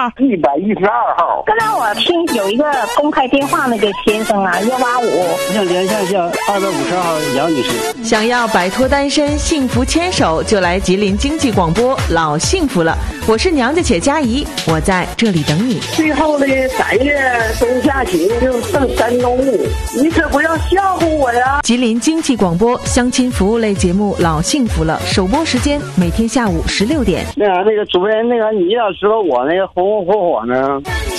号 ？112号。 刚才我听有一个公开电话那个先生啊，185。 我想连线一下252号杨女士。 想要摆脱单身，幸福牵手，就来吉林经济广播，老幸福了。我是娘家且佳怡，我在这里等你。 最后的3月中下旬就剩山东，你可不要吓唬我呀！ 吉林经济广播相亲服务类节目《老幸福了》，首播时间每天下午16点。 那个主持人，你要知道我那个红红火火呢。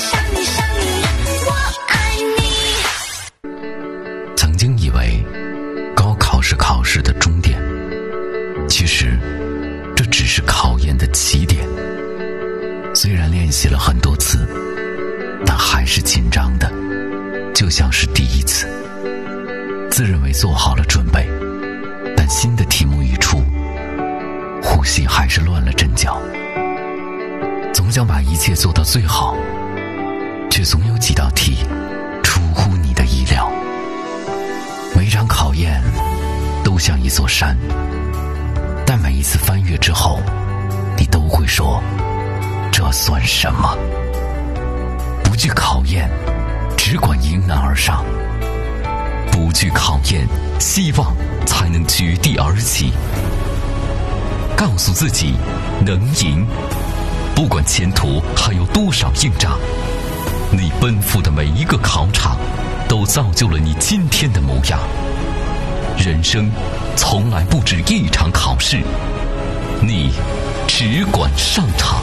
曾经以为高考是考试的终点，其实这只是考验的起点。虽然练习了很多次，但还是紧张的，就像是第一次。自认为做好了准备，但新的题目一出，呼吸还是乱了阵脚。总想把一切做到最好，却总有几道题出乎你的意料。每场考验都像一座山，但每一次翻越之后，你都会说，这算什么？不惧考验，只管迎难而上。不惧考验，希望才能绝地而起。告诉自己能赢，不管前途还有多少硬仗，你奔赴的每一个考场都造就了你今天的模样。人生从来不止一场考试，你只管上场。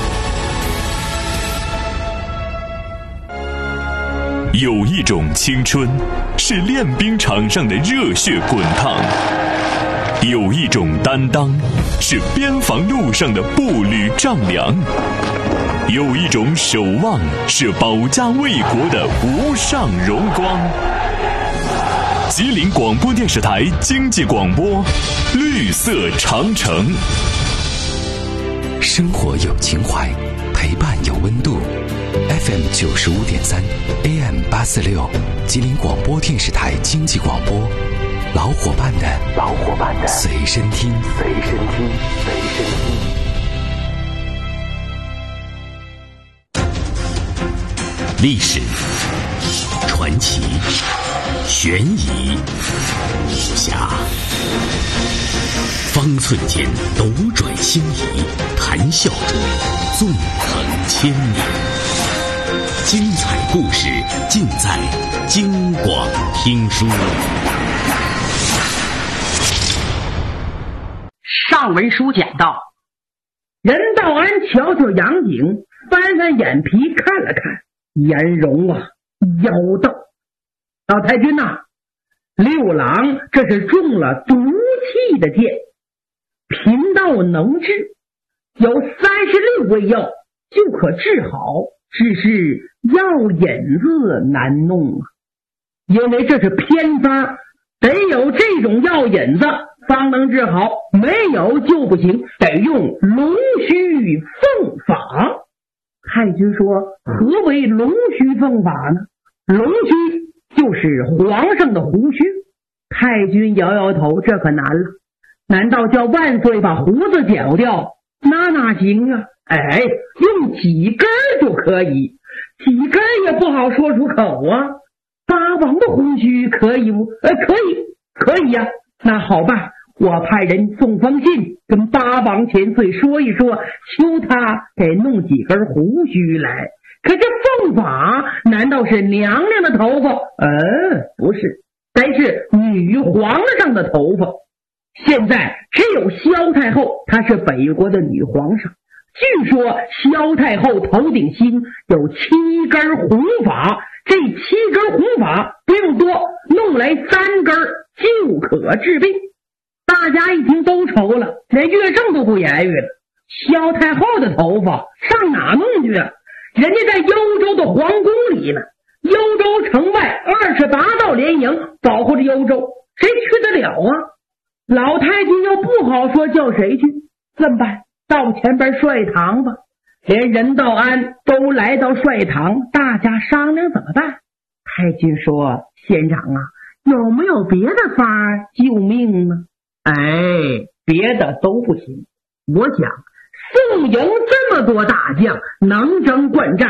有一种青春是练兵场上的热血滚烫，有一种担当是边防路上的步履丈量，有一种守望是保家卫国的无上荣光。吉林广播电视台经济广播，绿色长城。 生活有情怀，陪伴有温度。FM 95.3 AM 846，吉林广播电视台经济广播，老伙伴的随身听。历史、传奇、悬疑、武侠，方寸间斗转星移，谈笑中纵横千年。精彩故事尽在京广听书。 上文书讲到，任道安瞧瞧杨景，翻翻眼皮看了看，颜容啊，妖道。老太君呐，六郎这是中了毒气的箭，贫道能治，有36味药就可治好，只是药引子难弄啊。因为这是偏方，得有这种药引子方能治好，没有就不行，得用龙须凤法。太君说，何为龙须凤法呢？龙须就是皇上的胡须。太君摇摇头，这可难了，难道叫万岁把胡子剪掉？那哪行啊？用几根就可以，几根也不好说出口啊。八王的胡须可以不？可以呀。那好吧，我派人送封信跟八王千岁说一说，求他给弄几根胡须来。可这凤法难道是娘娘的头发？不是，得是女皇上的头发。现在只有萧太后，她是北国的女皇上。据说萧太后头顶心有7根红发，这7根红发不用多，弄来3根就可治病。大家一听都愁了，连岳正都不言语了。萧太后的头发上哪弄去啊？人家在幽州的皇宫里呢，幽州城外28道联营保护着幽州，谁去得了啊？老太君要不好说，叫谁去？怎么办？到前边帅堂吧。连任道安都来到帅堂，大家商量怎么办。太君说，县长啊，有没有别的法救命呢？别的都不行。我想宋营这么多大将，能征惯战，